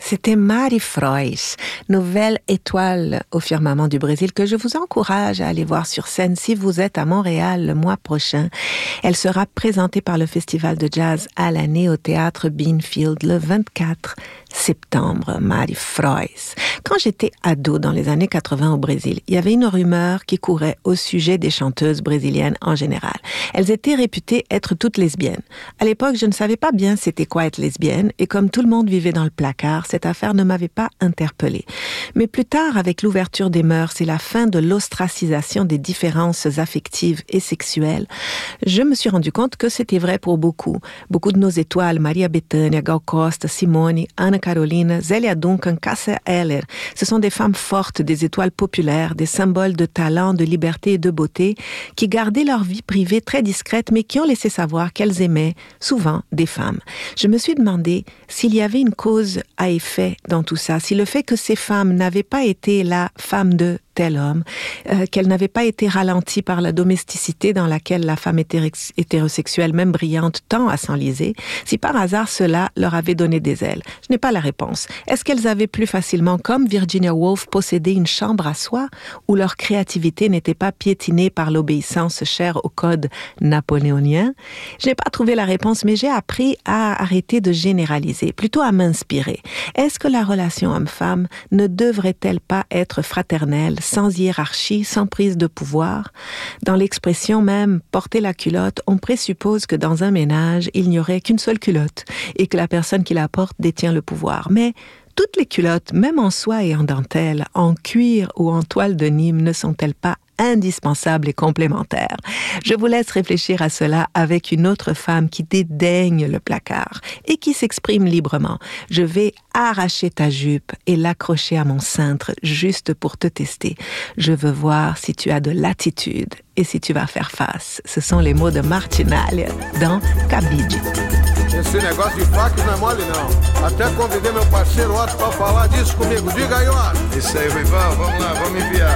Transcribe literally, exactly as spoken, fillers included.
C'était Mari Frois, nouvelle étoile au firmament du Brésil que je vous encourage à aller voir sur scène si vous êtes à Montréal le mois prochain. Elle sera présentée par le Festival de jazz à l'année au Théâtre Beanfield le vingt-quatre septembre. Mari Frois. Quand j'étais ado dans les années quatre-vingts au Brésil, il y avait une rumeur qui courait au sujet des chanteuses brésiliennes en général. Elles étaient réputées être toutes lesbiennes. À l'époque, je ne savais pas bien c'était quoi être lesbienne et comme tout le monde vivait dans le placard, cette affaire ne m'avait pas interpellée. Mais plus tard, avec l'ouverture des mœurs et la fin de l'ostracisation des différences affectives et sexuelles, je me suis rendu compte que c'était vrai pour beaucoup. Beaucoup de nos étoiles, Maria Bethânia, Gal Costa, Simone, Ana Carolina, Zélia Duncan, Cássia Eller, ce sont des femmes fortes, des étoiles populaires, des symboles de talent, de liberté et de beauté, qui gardaient leur vie privée très discrète, mais qui ont laissé savoir qu'elles aimaient souvent des femmes. Je me suis demandé s'il y avait une cause à effet dans tout ça, si le fait que ces femmes n'avaient pas été la femme de tel homme, euh, qu'elle n'avait pas été ralentie par la domesticité dans laquelle la femme hétéro- hétérosexuelle, même brillante, tend à s'enliser, si par hasard cela leur avait donné des ailes. Je n'ai pas la réponse. Est-ce qu'elles avaient plus facilement, comme Virginia Woolf, possédé une chambre à soi, où leur créativité n'était pas piétinée par l'obéissance chère au code napoléonien? Je n'ai pas trouvé la réponse, mais j'ai appris à arrêter de généraliser, plutôt à m'inspirer. Est-ce que la relation homme-femme ne devrait-elle pas être fraternelle, sans hiérarchie, sans prise de pouvoir? Dans l'expression même « porter la culotte », on présuppose que dans un ménage, il n'y aurait qu'une seule culotte et que la personne qui la porte détient le pouvoir. Mais toutes les culottes, même en soie et en dentelle, en cuir ou en toile de Nîmes, ne sont-elles pas indispensables et complémentaires? Je vous laisse réfléchir à cela avec une autre femme qui dédaigne le placard et qui s'exprime librement. Je vais arracher ta jupe et l'accrocher à mon cintre juste pour te tester. Je veux voir si tu as de l'attitude et si tu vas faire face. Ce sont les mots de Martinalha dans Cabide. Esse negócio de fax não é mole, não. Até convidei meu parceiro Otto pra falar disso comigo. Diga aí, Otto. Isso aí, Rivão. Vamos lá, vamos enviar.